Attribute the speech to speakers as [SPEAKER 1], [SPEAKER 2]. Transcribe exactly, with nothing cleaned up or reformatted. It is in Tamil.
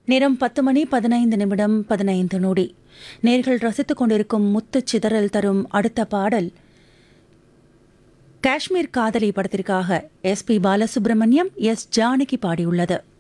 [SPEAKER 1] நேரம் பத்து மணி பதினைந்து நிமிடம் பதினைந்து நொடி. நேர்கள் ரசித்துக் கொண்டிருக்கும் முத்துச் சிதறல் தரும் அடுத்த பாடல் காஷ்மீர் காதலி படத்திற்காக S B Balasubramaniam, S Janaki பாடியுள்ளது.